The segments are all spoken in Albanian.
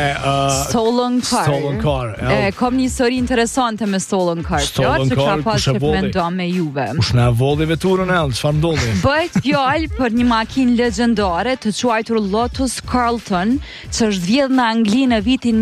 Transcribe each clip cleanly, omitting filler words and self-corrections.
Stolen car. Kam një histori interesante me stolen car. Stolen car, kush e volli? Me juve. Kush na volli veturën e çfarë ndodhi? Bëhet fjalë për një makinë legjendare të quajtur Lotus Carlton, që është vjedhur në Angli në vitin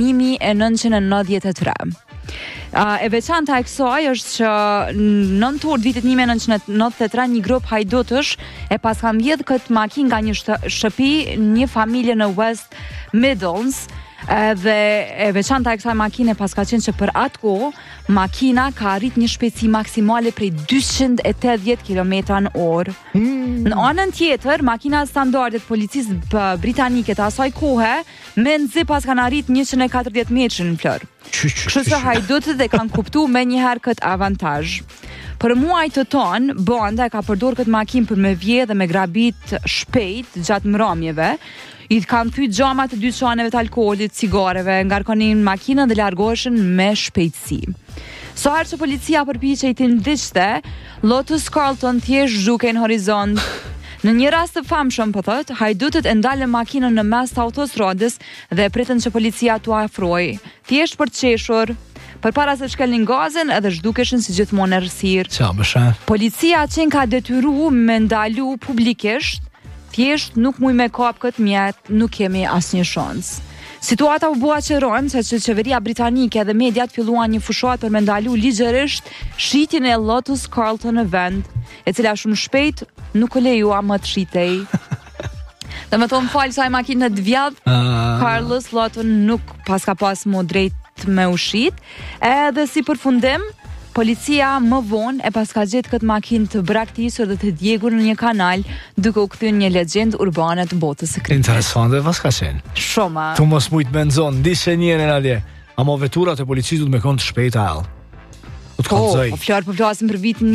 1993. E veçanta e kësaj është që në nëntor vitit 1993 një grup hajdutësh e pas kanë vjedhur këtë makinë nga një shtëpi, një familje në West Midlands. Dhe e veçanta e kësaj makine pas ka qenë që për atë kohë makina ka arrit një shpejtësi maksimale prej 280 km/h. Në anën tjetër, makina standardet policisë britanike të asaj kohe me nxit pas kanë arrit 140 metrë në flor. Kështu që hajdutët e kanë kuptuar me njëherë këtë avantazh. Për muaj të tonë, banda e ka përdorur këtë makinë për me vjedhë dhe me grabit shpejt gjatë mramjeve. I kanë thyr xhamat të dyqaneve të alkoolit, cigareve, ngarkonin makinën dhe largoheshin me shpejtësi. Sa herë që policia përpiqej të ndiqte, Lotus Carlton thjesht zhukej në horizont. Në një rast të famshëm, po thot, hajdutët e ndalën makinën në mes të autostradës dhe pritën që policia t'u afrojë, thjesht për të qeshur. Përpara se shkelnin gazin edhe zhdukeshin si gjithmonë në errësirë. Policia që ka detyruar me ndalu publikisht, thjesht nuk muj me kap këtë mjet, nuk kemi asnjë shans. Situata u bua qëron se që qeveria britanike dhe mediat filluan një fushat për me ndalu ligjërisht shitjen e Lotus Carlton në vend, e cila shumë shpejt nuk u lejua më të shitej. Dhe me thonë falë saj makinë të vjadh, Carlos Lawton nuk pas më drejt me ushit, edhe si përfundim, policia më vonë e pas ka gjetë këtë makinë të braktisur dhe të djegur në një kanal, duke u kthyer një legjendë urbane të botës së kriminit. Interesante, pas ka qenë. Shumë. Tu mos mujt me nxon, dishe njërin atje. Ama veturat e policisë du të me konë të shpejta all. Po po flasim për vitin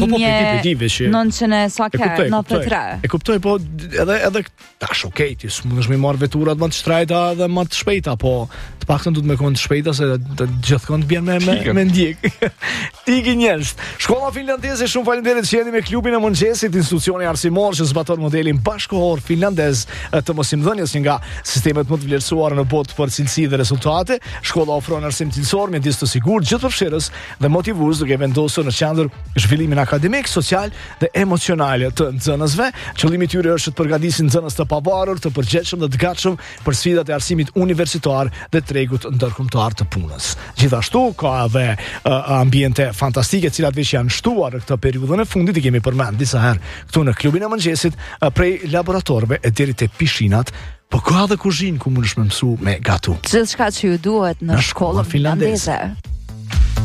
1993. E kuptoj, po edhe tash okej, ti s'mundesh me marr veturat më të shtrejta dhe më të shpejta, po të paktën duhet me konë të shpejta se të gjithkohë të bjen me ndjek. Tiki njerëz. Shkolla finlandeze, shumë faleminderit që jeni me klubin e mëngjesit, institucioni arsimor që zbaton modelin bashkëkohor finlandez të mosimdhënies nga sistemet më të vlerësuara në botë për cilësi dhe rezultate. Shkolla ofron arsim cilësor mjedis të sigurt, gjithëpërfshirës dhe motivues, duke vendosur në qendër zhvillimin akademik, social dhe emocional të nxënësve. Qëllimi i tyre është të përgatisin nxënës të pavarur, të përgjegjshëm dhe të gatshëm për sfidat e arsimit universitar dhe tregut ndërkombëtar të punës. Gjithashtu ka edhe ambiente fantastike, të cilat veç janë shtuar në këtë periudhën e fundit, i kemi përmend disa herë këtu në klubin e mëngjesit, prej laboratorëve e deri te pishinat. Po ka edhe kuzhinë ku mundesh me mësu me gatu. Gjithçka që ju duhet në shkollën finlandeze.